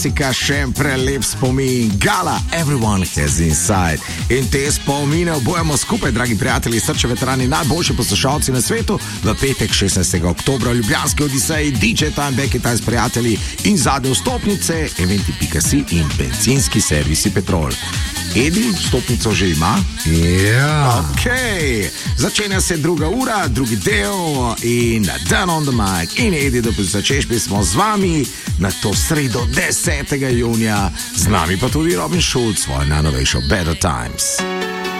Še prelep spomin, Gala, Everyone Has Inside. In te spomine obojamo skupaj, dragi prijatelji, srče veterani, najboljši poslušalci na svetu, v petek 16. oktobra v Ljubljanski Odiseji, DJ Time, Back in Time s prijatelji in zadnje vstopnice, eventi.si in bencinski servisi Petrol. Edi, vstopnico že ima? Ja. Ok, začenja se druga ura, drugi del in Dan on the Mic. In Edi, da začeš, smo z vami na to sredo 10. junija, z nami pa tudi Robin Schulz, svojo najnovejšo Better Times.